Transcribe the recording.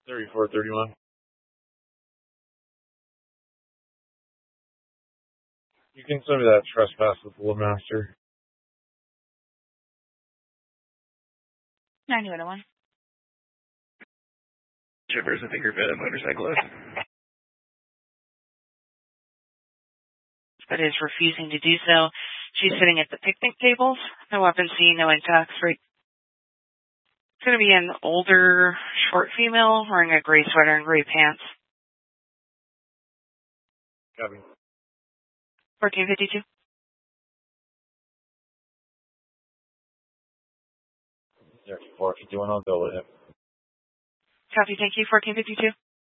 3431. You can send me that trespass with the Loadmaster. 9101. Shivers, I think you're a motorcyclist. But is refusing to do so. She's sitting at the picnic tables. No weapons seen, no intox. Right. It's going to be an older, short female wearing a gray sweater and gray pants. Copy. 1452. There's 451, I'll go with it. Copy, thank you. 1452.